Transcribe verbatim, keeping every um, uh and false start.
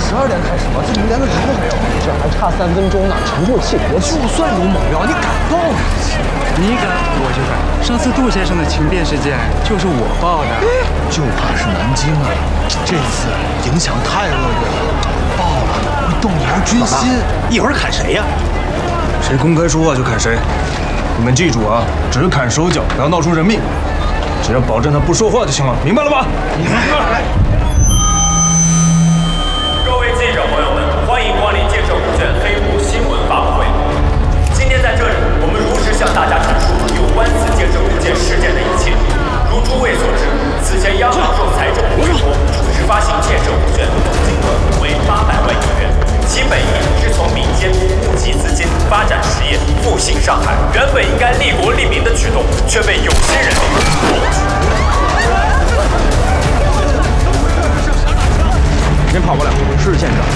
十二点开始吗？这连个人都没有。这还差三分钟呢，沉住气，别急。就算有猛料，你敢报吗？ 你敢我就敢。上次杜先生的情变事件就是我报的。 就怕是南京啊，这次影响太恶劣了，报了会动摇军心。 一会儿砍谁呀？ 谁公开说话就砍谁。你们记住啊，只砍手脚，不要闹出人命。只要保证他不说话就行了，明白了吧？明白。 各位记者朋友们，欢迎光临建设五卷黑幕新闻发布会。今天在这里，我们如实向大家陈述有关此建设五件事件的一切。如诸位所知，此前央行受财政部委托，处置发行建设五卷，总金额为八百万亿元。其本意是从民间募集资金，发展实业，复兴上海。原本应该利国利民的举动，却被有心人利用。 您跑不了，是县长。